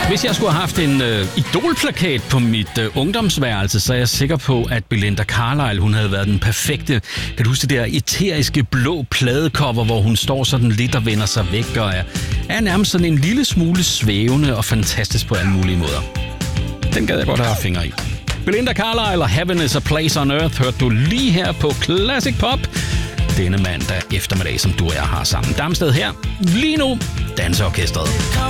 Hvis jeg skulle have haft en idolplakat på mit ungdomsværelse, så er jeg sikker på, at Belinda Carlisle, hun havde været den perfekte. Kan du huske det der eteriske blå pladecover, hvor hun står sådan lidt og vender sig væk og er nærmest sådan en lille smule svævende og fantastisk på alle mulige måder. Den gad jeg godt have fingre i. Belinda Carlisle og Heaven is a Place on Earth hørte du lige her på Classic Pop denne mandag eftermiddag, som du og jeg har sammen. Damsted her. Lige nu, Danseorkestret.